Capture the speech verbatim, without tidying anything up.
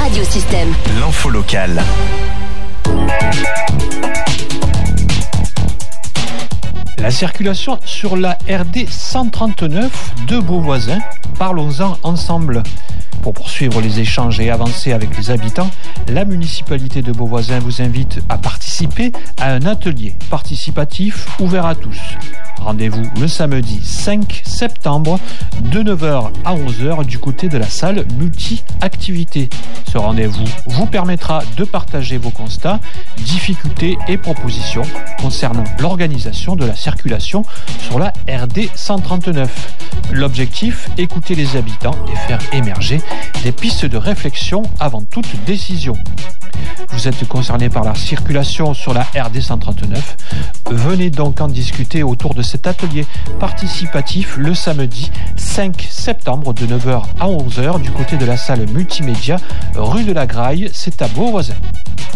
Radiosystème. L'info locale. La circulation sur la R D cent trente-neuf de Beauvoisin, parlons-en ensemble. Pour poursuivre les échanges et avancer avec les habitants, la municipalité de Beauvoisin vous invite à participer à un atelier participatif ouvert à tous. Rendez-vous le samedi cinq septembre de neuf heures à onze heures du côté de la salle multi-activités. Ce rendez-vous vous permettra de partager vos constats, difficultés et propositions concernant l'organisation de la circulation sur la R D cent trente-neuf. L'objectif, écouter les habitants et faire émerger des pistes de réflexion avant toute décision. Vous êtes concerné par la circulation sur la R D cent trente-neuf. Venez donc en discuter autour de cet atelier participatif le samedi cinq septembre de neuf heures à onze heures du côté de la salle multimédia rue de la Graille, c'est à Beauvoisin.